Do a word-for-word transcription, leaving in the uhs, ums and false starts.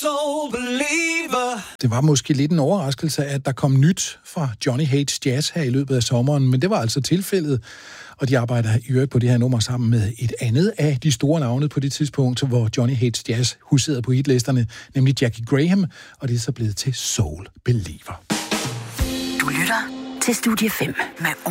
Soul Believer. Det var måske lidt en overraskelse, at der kom nyt fra Johnny Hates Jazz her i løbet af sommeren, men det var altså tilfældet, og de arbejder i øvrigt på det her nummer sammen med et andet af de store navne på det tidspunkt, hvor Johnny Hates Jazz huserede på hitlisterne, nemlig Jackie Graham, og det er så blevet til Soul Believer. Du lytter til Studie fem med